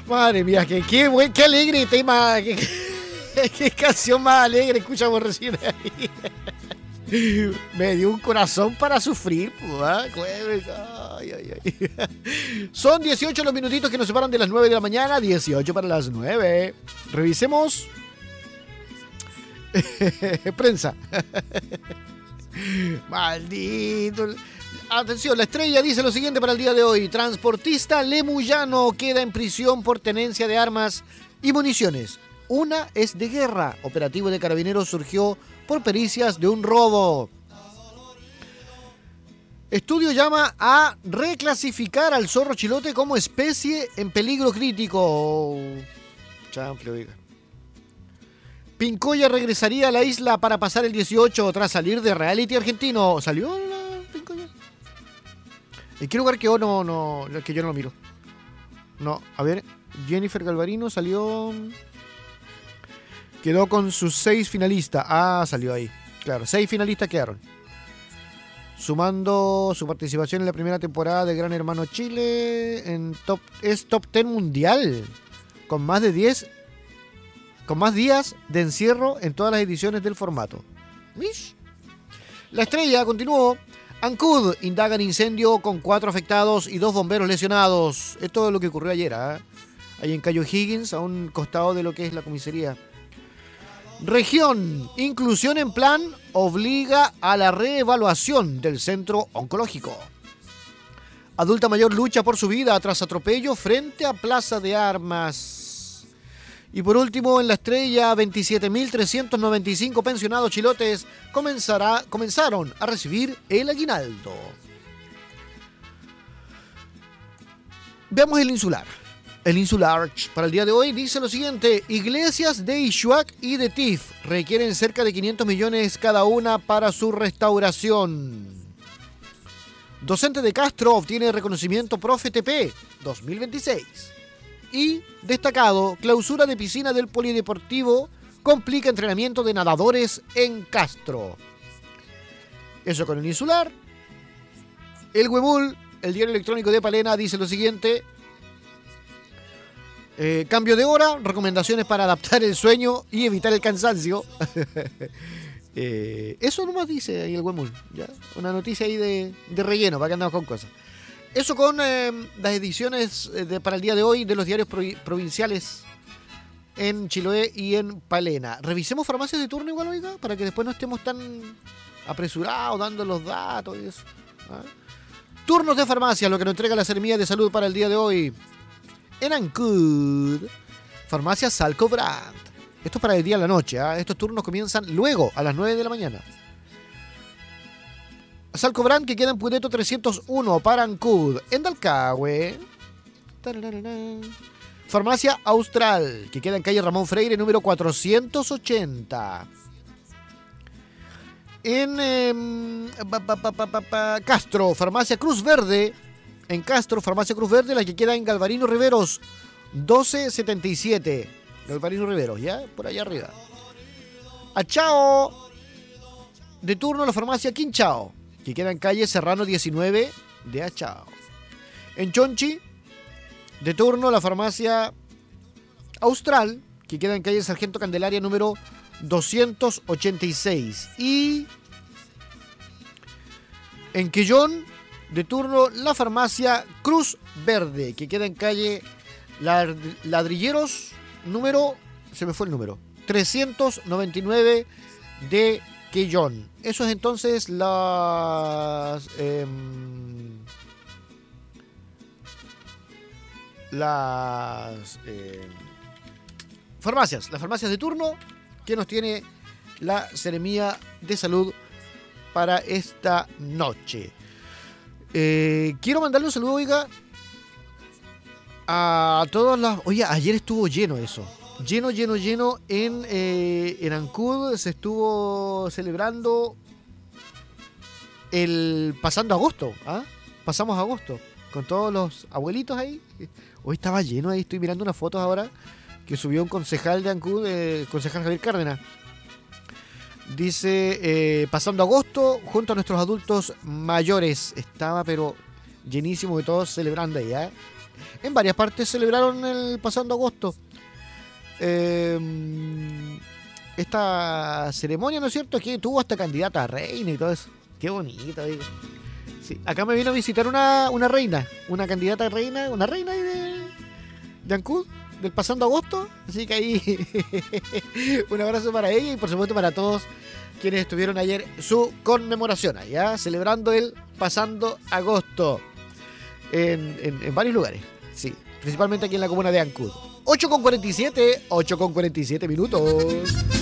Madre mía, qué alegre tema. Qué canción más alegre escuchamos recién ahí. Me dio un corazón para sufrir. Son 18 los minutitos que nos separan de las 9 de la mañana. 18 para las 9. Revisemos. Prensa. Maldito. Atención, La Estrella dice lo siguiente para el día de hoy. Transportista lemuyano queda en prisión por tenencia de armas y municiones. Una es de guerra. Operativo de carabineros surgió por pericias de un robo. Estudio llama a reclasificar al zorro chilote como especie en peligro crítico. Chanfle, oiga. Pincoya regresaría a la isla para pasar el 18 tras salir de reality argentino. ¿Salió la Pincoya? ¿En qué lugar quedó? No, que yo no lo miro. No, a ver, Jennifer Galvarino salió... Quedó con sus 6 finalistas. Ah, salió ahí. Claro, 6 finalistas quedaron. Sumando su participación en la primera temporada de Gran Hermano Chile, es top 10 mundial. Con más días de encierro en todas las ediciones del formato. ¿Mish? La Estrella continuó. Ancud indaga en incendio con 4 afectados y 2 bomberos lesionados. Esto es lo que ocurrió ayer, ¿eh? Ahí en Cayo Higgins, a un costado de lo que es la comisaría. Región, inclusión en plan obliga a la reevaluación del centro oncológico. Adulta mayor lucha por su vida tras atropello frente a Plaza de Armas. Y por último, en La Estrella, 27.395 pensionados chilotes comenzaron a recibir el aguinaldo. Veamos el insular. El insular para el día de hoy dice lo siguiente. Iglesias de Ishuac y de Tif requieren cerca de 500 millones cada una para su restauración. Docente de Castro obtiene reconocimiento Profe TP 2026. Y destacado, clausura de piscina del Polideportivo complica entrenamiento de nadadores en Castro. Eso con el insular. El Huemul, el diario electrónico de Palena, dice lo siguiente. Cambio de hora, recomendaciones para adaptar el sueño y evitar el cansancio. Eso nomás dice ahí el Huemul, ¿ya? Una noticia ahí de relleno, para que andamos con cosas. Eso con las ediciones para el día de hoy de los diarios provinciales en Chiloé y en Palena. Revisemos farmacias de turno igual, oiga, para que después no estemos tan apresurados dando los datos y eso. ¿Ah? Turnos de farmacia, lo que nos entrega la Seremía de Salud para el día de hoy. En Ancud, farmacia Salco Brand. Esto es para el día a la noche, ¿eh? Estos turnos comienzan luego, a las 9 de la mañana. Salco Brand, que queda en Pudeto 301 para Ancud. En Dalcahue. Farmacia Austral, que queda en calle Ramón Freire, número 480. En Castro, farmacia Cruz Verde. En Castro, farmacia Cruz Verde, la que queda en Galvarino Riveros 1277. Galvarino Riveros, ¿ya? Por allá arriba. Achao. De turno la farmacia Quinchao, que queda en calle Serrano 19 de Achao. En Chonchi, de turno la farmacia Austral, que queda en calle Sargento Candelaria número 286. Y en Quellón, de turno la farmacia Cruz Verde, que queda en calle Ladrilleros número, se me fue el número, 399 de Quellón. Eso es entonces las farmacias, las farmacias de turno que nos tiene la Seremía de Salud para esta noche. Quiero mandarle un saludo, oiga, a todas las... Oye, ayer estuvo lleno eso. Lleno en Ancud. Se estuvo celebrando el pasando agosto, ¿ah? Pasamos agosto con todos los abuelitos ahí. Hoy estaba lleno ahí, estoy mirando unas fotos ahora que subió un concejal de Ancud, el concejal Javier Cárdenas. Dice, pasando agosto junto a nuestros adultos mayores. Estaba pero llenísimo de todos celebrando ahí, ¿eh? en varias partes celebraron el pasado agosto esta ceremonia, ¿no es cierto? Que tuvo hasta candidata a reina y todo eso. Qué bonito, digo. Sí, acá me vino a visitar una reina, una candidata a reina, una reina ahí de Ancud, del pasado agosto. Así que ahí un abrazo para ella y por supuesto para todos quienes estuvieron ayer su conmemoración allá, celebrando el pasando agosto en varios lugares, sí, principalmente aquí en la comuna de Ancud. 8:47 minutos.